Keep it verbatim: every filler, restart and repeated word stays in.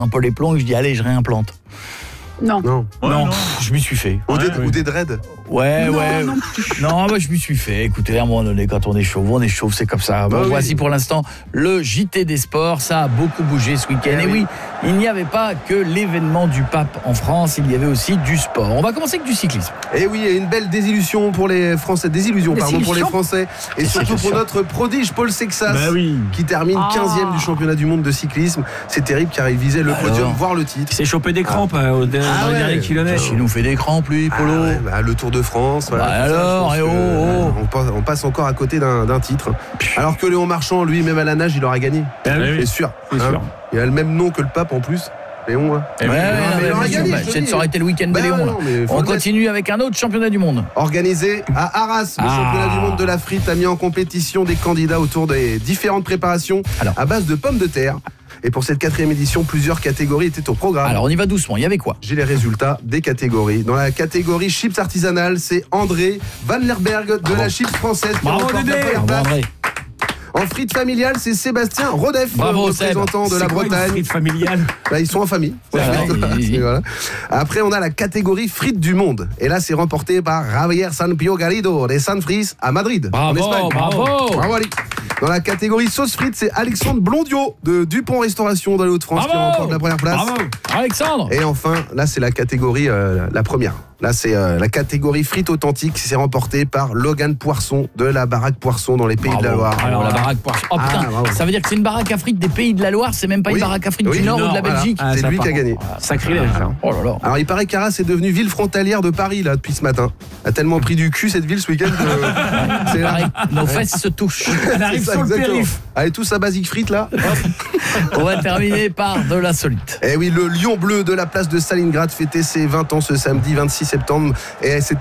un peu les plombs et je dis allez, je réimplante. Non. Non. Ouais, non, non. Je m'y suis fait. Ou, ouais, des, ouais. ou des dreads. Ouais, non, ouais. Non, non bah, je m'y suis fait. Écoutez, à un moment donné, quand on est chauve, on est chauve, c'est comme ça. Bon, bah, voici oui. pour l'instant le J T des sports. Ça a beaucoup bougé ce week-end. Et, et oui, oui, il n'y avait pas que l'événement du pape en France, il y avait aussi du sport. On va commencer avec du cyclisme. Et oui, une belle désillusion pour les Français. Désillusion, pardon, pour les Français. Et surtout pour notre prodige Paul Sexas, bah oui. qui termine ah. quinzième du championnat du monde de cyclisme. C'est terrible car il visait le podium, Alors, voire le titre. Il s'est chopé des crampes ah. au dernier ah ouais. kilomètre. Il nous fait des crampes, lui, Polo. Ah ouais, bah, le Tour de France. Voilà, bah alors, ça, et oh, oh. On, passe, on passe encore à côté d'un, d'un titre. Alors que Léon Marchand, lui, même à la nage, il aura gagné. Ah oui. C'est sûr. C'est hein. sûr. Il a le même nom que le pape en plus. Léon, là. Ouais, ouais, ouais, mais il aura gagné. Ça aurait été le week-end de bah, Léon. Non, on continue avec un autre championnat du monde. Organisé à Arras, le ah. championnat du monde de la frite a mis en compétition des candidats autour des différentes préparations Alors. à base de pommes de terre. Et pour cette quatrième édition, plusieurs catégories étaient au programme. Alors on y va doucement, il y avait quoi ? J'ai les résultats des catégories. Dans la catégorie chips artisanales, c'est André Van Lerberg de Bravo. la chips française qui Bravo remporte la première place. En frites familiales, c'est Sébastien Rodef, Bravo, représentant Seb. de c'est la quoi Bretagne. Une frite familiale. Bah, ils sont en famille. Vrai, il... voilà. Après, on a la catégorie frites du monde. Et là, c'est remporté par Javier Sanpio Garrido de Sanfris à Madrid, bravo, en Espagne. Bravo, bravo Ali. Dans la catégorie sauce frites, c'est Alexandre Blondiot de Dupont Restauration dans les Hauts-de-France qui remporte la première place. Bravo, Alexandre. Et enfin, là, c'est la catégorie, euh, la première. Là, c'est euh, la catégorie frites authentiques. C'est remporté par Logan Poisson de la baraque Poisson dans les Pays bravo. de la Loire. Alors, la baraque Poisson. Oh putain, ah, ça veut dire que c'est une baraque à frites des Pays de la Loire. C'est même pas oui. une baraque à frites oui, du Nord non, ou de la Belgique. Voilà. Ah, c'est lui qui a gagné. Sacrilège. Ah, oh là là. Alors, il paraît qu'Arras est devenue ville frontalière de Paris là depuis ce matin. A tellement pris du cul cette ville ce week-end que c'est pareil. Nos fesses se touchent. Elle arrive ça, sur exactement. le périph'. Allez, tous à basique frites là. On va terminer par de l'insolite. Eh oui, le Lion bleu de la place de Stalingrad fêtait ses vingt ans ce samedi vingt-six septembre. Et c'était